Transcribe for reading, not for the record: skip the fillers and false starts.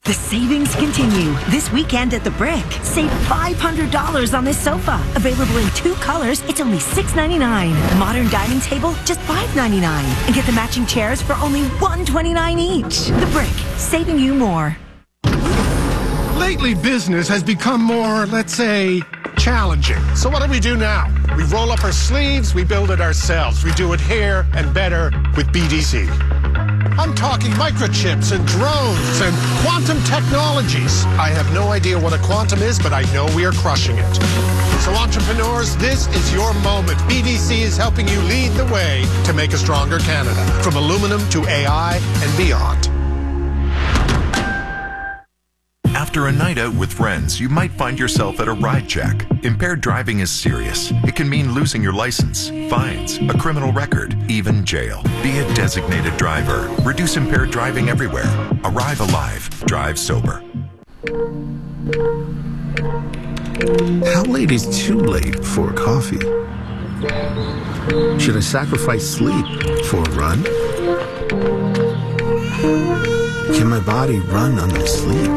The savings continue this weekend at The Brick. Save $500 on this sofa. Available in 2 colors, it's only $6.99. Modern dining table, just $5.99. And get the matching chairs for only $129 each. The Brick, saving you more. Lately, business has become more, let's say, challenging. So what do we do now? We roll up our sleeves, we build it ourselves. We do it here and better with BDC. I'm talking microchips and drones and quantum technologies. I have no idea what a quantum is, but I know we are crushing it. So entrepreneurs, this is your moment. BDC is helping you lead the way to make a stronger Canada, from aluminum to AI and beyond. After a night out with friends, you might find yourself at a ride check. Impaired driving is serious. It can mean losing your license, fines, a criminal record, even jail. Be a designated driver. Reduce impaired driving everywhere. Arrive alive. Drive sober. How late is too late for coffee? Should I sacrifice sleep for a run? Can my body run on no sleep?